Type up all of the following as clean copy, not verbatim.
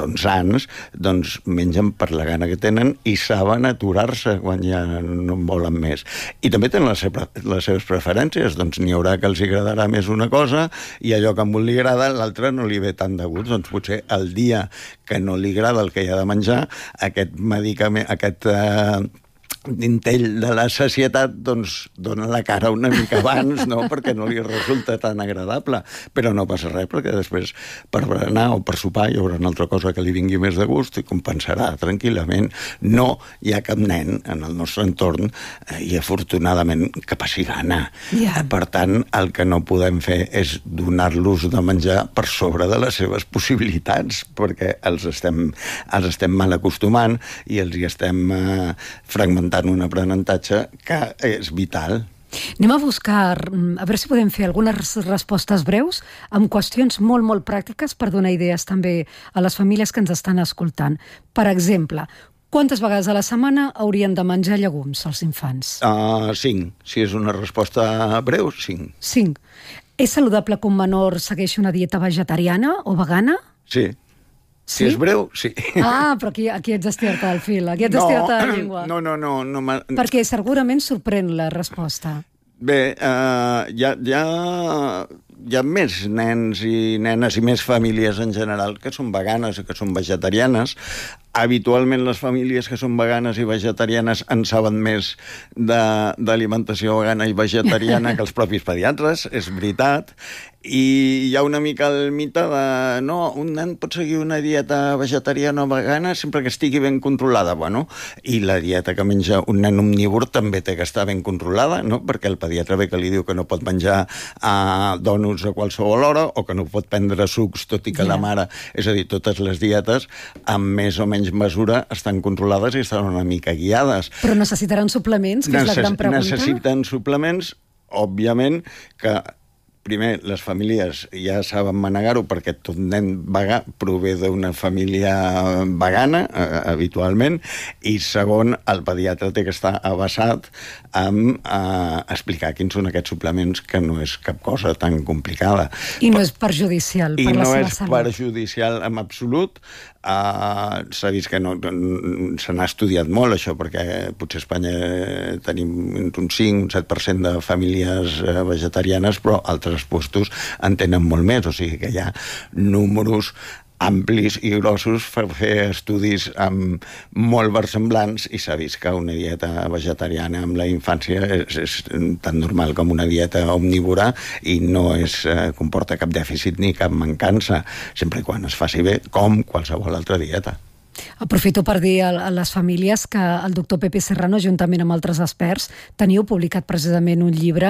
són sans, doncs mengen per la gana que tenen i saben aturar-se quan ja no en volen més. I també tenen les seves preferències, doncs n'hi haurà que els agradarà més una cosa i allò que a un li agrada, l'altre no li ve tant de gust. Doncs potser el dia que no li agrada el que hi ha de menjar, aquest medicament, aquest dintell de la societat, doncs dona la cara una mica abans, no? Perquè no li resulta tan agradable. Però no passa res, perquè després per berenar o per sopar hi haurà una altra cosa que li vingui més de gust i compensarà tranquil·lament. No hi ha cap nen en el nostre entorn i afortunadament que passi gana. Per tant, el que no podem fer és donar-los de menjar per sobre de les seves possibilitats, perquè els estem mal acostumant i els hi estem fragmentant un aprenentatge que és vital. Anem a buscar, a veure si podem fer algunes respostes breus amb qüestions molt, molt pràctiques per donar idees també a les famílies que ens estan escoltant. Per exemple, quantes vegades a la setmana haurien de menjar llegums els infants? 5. Si és una resposta breu, 5. 5. És saludable que un menor segueixi una dieta vegetariana o vegana? Sí. Si és breu, sí. Però aquí ets estirat al fil, aquí ets estirat a la llengua. No. Perquè segurament sorprèn la resposta. Bé, hi ha més nens i nenes i més famílies en general que són veganes i que són vegetarianes. Habitualment les famílies que són veganes i vegetarianes en saben més d'alimentació vegana i vegetariana que els propis pediatres, és veritat. I hi ha una mica el mite de no, un nen pot seguir una dieta vegetariana o vegana sempre que estigui ben controlada. Bueno, i la dieta que menja un nen omnívor també té que estar ben controlada, no? Perquè el pediatre ve que li diu que no pot menjar dònuts a qualsevol hora o que no pot prendre sucs, tot i que la mare... És a dir, totes les dietes, amb més o menys mesura, estan controlades i estan una mica guiades. Però necessitaran suplements, que és la gran pregunta? Necessiten suplements, òbviament, que... Primer, les famílies ja saben manegar-ho perquè tot nen vegà prové d'una família vegana, habitualment, i segon, el pediatre té que estar avesat amb explicar quins són aquests suplements, que no és cap cosa tan complicada. I no és perjudicial per la seva salut. I no és perjudicial en absolut. S'ha vist que se n'ha estudiat molt, això, perquè potser a Espanya tenim un 5, un 7% de famílies vegetarianes, però altres puestos en tenen molt més, o sigui que hi ha números amplis i grossos per fer estudis molt versemblants i s'ha vist que una dieta vegetariana amb la infància és tan normal com una dieta omnívora i no comporta cap dèficit ni cap mancança, sempre i quan es faci bé, com qualsevol altra dieta. Aprofito per dir a les famílies que el doctor Pepe Serrano, juntament amb altres experts, teniu publicat precisament un llibre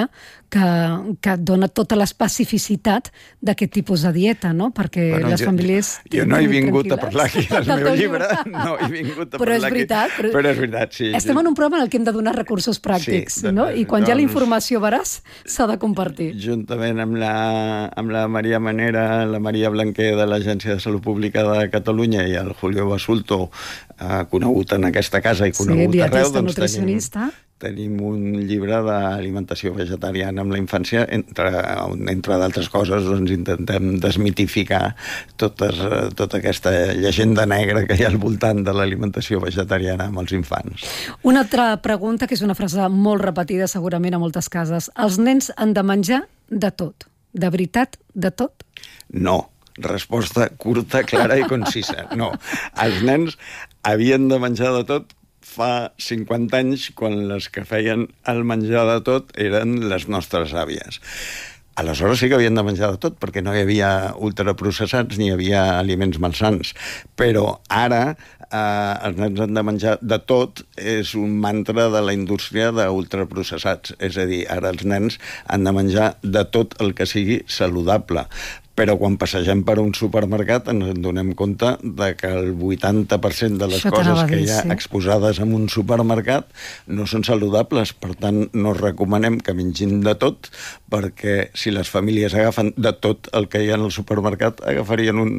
que dona tota l'especificitat d'aquest tipus de dieta, no? Perquè les famílies... Jo no he vingut a parlar aquí del meu llibre, no he vingut a parlar aquí. Però és veritat, sí. Estem en un programa en el que hem de donar recursos pràctics, no? I quan hi ha la informació veraç, s'ha de compartir. Juntament amb la Maria Manera, la Maria Blanquer de l'Agència de Salut Pública de Catalunya i el Julio Basulto, conegut en aquesta casa i conegut arreu, doncs tenim un llibre d'alimentació vegetariana amb la infància, entre d'altres coses doncs intentem desmitificar tota aquesta llegenda negra que hi ha al voltant de l'alimentació vegetariana amb els infants. Una altra pregunta, que és una frase molt repetida segurament a moltes cases. Els nens han de menjar de tot. De veritat, de tot? No. Resposta curta, clara i concisa. No, els nens havien de menjar de tot fa 50 anys, quan les que feien el menjar de tot eren les nostres àvies. Aleshores sí que havien de menjar de tot, perquè no hi havia ultraprocessats ni hi havia aliments malsans. Però ara els nens han de menjar de tot és un mantra de la indústria d'ultraprocessats. És a dir, ara els nens han de menjar de tot el que sigui saludable. Però quan passegem per un supermercat ens donem compte de que el 80% de les coses que hi ha exposades en un supermercat no són saludables. Per tant, no recomanem que mengin de tot, perquè si les famílies agafen de tot el que hi ha en el supermercat, agafarien un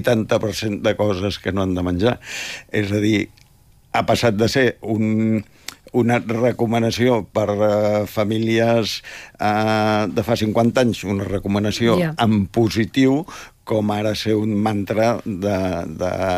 80% de coses que no han de menjar. És a dir, ha passat de ser una recomanació per famílies de fa 50 anys, una recomanació en positiu, com ara ser un mantra de